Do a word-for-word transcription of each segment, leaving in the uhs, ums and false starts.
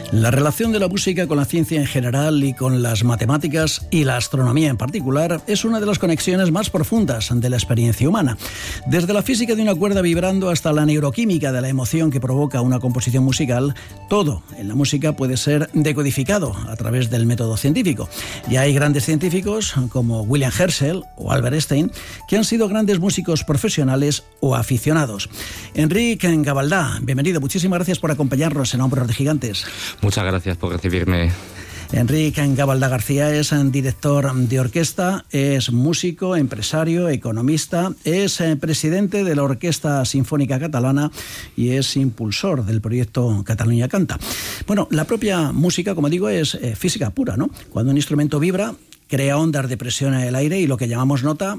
La relación de la música con la ciencia en general y con las matemáticas y la astronomía en particular es una de las conexiones más profundas de la experiencia humana. Desde la física de una cuerda vibrando hasta la neuroquímica de la emoción que provoca una composición musical, todo en la música puede ser decodificado a través del método científico. Y hay grandes científicos como William Herschel o Albert Einstein que han sido grandes músicos profesionales o aficionados. Enric Gavaldà, bienvenido. Muchísimas gracias por acompañarnos en Hombros de Gigantes. Muchas gracias por recibirme. Enric Gavaldà García es director de orquesta, es músico, empresario, economista, es presidente de la Orquesta Sinfónica Catalana y es impulsor del proyecto Catalunya Canta. Bueno, la propia música, como digo, es física pura, ¿no? Cuando un instrumento vibra, crea ondas de presión en el aire y lo que llamamos nota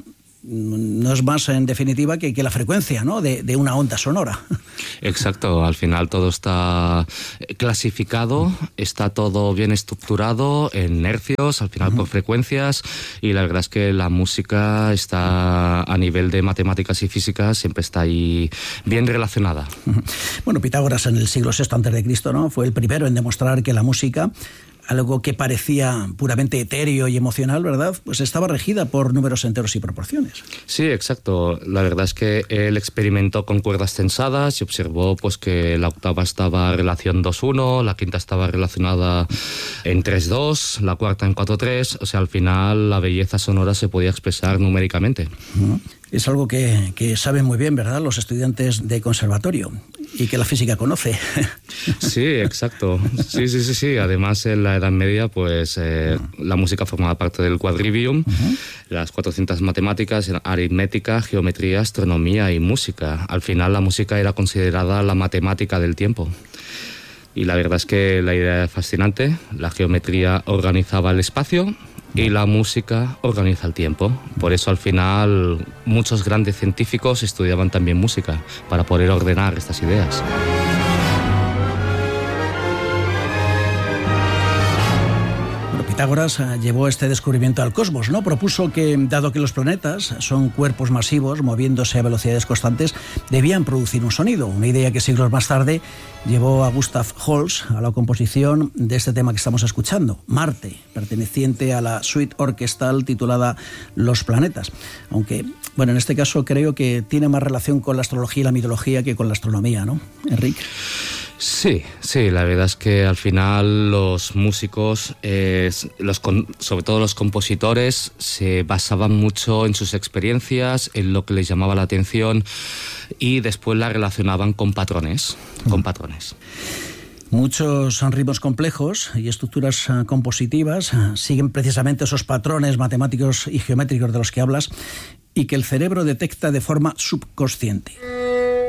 no es más, en definitiva, que, que la frecuencia, ¿no?, de, de una onda sonora. Exacto, al final todo está clasificado, está todo bien estructurado en hercios, al final uh-huh. por frecuencias, y la verdad es que la música está a nivel de matemáticas y físicas, siempre está ahí bien relacionada. Uh-huh. Bueno, Pitágoras en el siglo sexto antes de Cristo, ¿no?, fue el primero en demostrar que la música, algo que parecía puramente etéreo y emocional, ¿verdad?, pues estaba regida por números enteros y proporciones. Sí, exacto. La verdad es que él experimentó con cuerdas tensadas y observó pues que la octava estaba en relación dos uno, la quinta estaba relacionada en tres dos, la cuarta en cuatro tres. O sea, al final la belleza sonora se podía expresar numéricamente. Uh-huh. Es algo que, que saben muy bien, ¿verdad?, los estudiantes de conservatorio y que la física conoce. Sí, exacto. Sí, sí, sí, sí. Además, en la Edad Media, pues eh, uh-huh. la música formaba parte del quadrivium, uh-huh. las cuatrocientas matemáticas, aritmética, geometría, astronomía y música. Al final, la música era considerada la matemática del tiempo. Y la verdad es que la idea es fascinante. La geometría organizaba el espacio y la música organiza el tiempo. Por eso al final muchos grandes científicos estudiaban también música para poder ordenar estas ideas. Pitágoras llevó este descubrimiento al cosmos, ¿no? Propuso que, dado que los planetas son cuerpos masivos moviéndose a velocidades constantes, debían producir un sonido, una idea que siglos más tarde llevó a Gustav Holst a la composición de este tema que estamos escuchando, Marte, perteneciente a la suite orquestal titulada Los planetas. Aunque, bueno, en este caso creo que tiene más relación con la astrología y la mitología que con la astronomía, ¿no, Enric? Sí, sí, la verdad es que al final los músicos, eh, los, sobre todo los compositores, se basaban mucho en sus experiencias, en lo que les llamaba la atención y después la relacionaban con patrones, con patrones. Muchos ritmos complejos y estructuras compositivas siguen precisamente esos patrones matemáticos y geométricos de los que hablas y que el cerebro detecta de forma subconsciente.